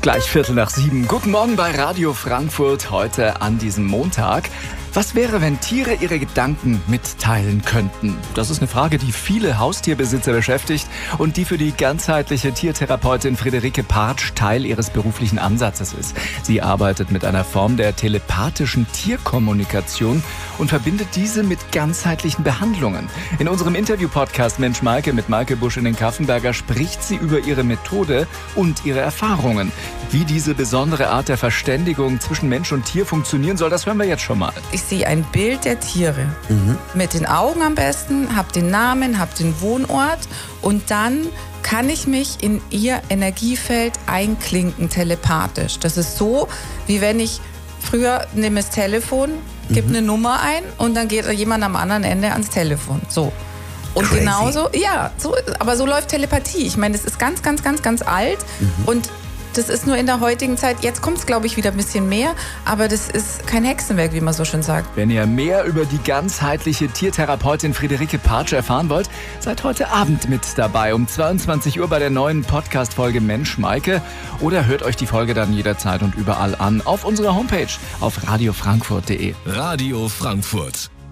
Gleich 6:15. Guten Morgen bei Radio Frankfurt, heute an diesem Montag. Was wäre, wenn Tiere ihre Gedanken mitteilen könnten? Das ist eine Frage, die viele Haustierbesitzer beschäftigt und die für die ganzheitliche Tiertherapeutin Friederike Partsch Teil ihres beruflichen Ansatzes ist. Sie arbeitet mit einer Form der telepathischen Tierkommunikation und verbindet diese mit ganzheitlichen Behandlungen. In unserem Interview-Podcast Mensch Maike mit Maike Busch in den Kaffenberger spricht sie über ihre Methode und ihre Erfahrungen. Wie diese besondere Art der Verständigung zwischen Mensch und Tier funktionieren soll, das hören wir jetzt schon mal. Ich sehe ein Bild der Tiere. Mit den Augen am besten, habe den Namen, habe den Wohnort und dann kann ich mich in ihr Energiefeld einklinken, telepathisch. Das ist so, wie wenn ich früher nehme das Telefon, gebe eine Nummer ein und dann geht jemand am anderen Ende ans Telefon. So. Und Crazy. genauso, ja, so, aber so läuft Telepathie. Ich meine, das ist ganz, ganz, ganz, ganz alt und das ist nur in der heutigen Zeit, jetzt kommt es, glaube ich, wieder ein bisschen mehr, aber das ist kein Hexenwerk, wie man so schön sagt. Wenn ihr mehr über die ganzheitliche Tiertherapeutin Friederike Partsch erfahren wollt, seid heute Abend mit dabei um 22 Uhr bei der neuen Podcast-Folge Mensch Maike oder hört euch die Folge dann jederzeit und überall an auf unserer Homepage auf radiofrankfurt.de. Radio Frankfurt.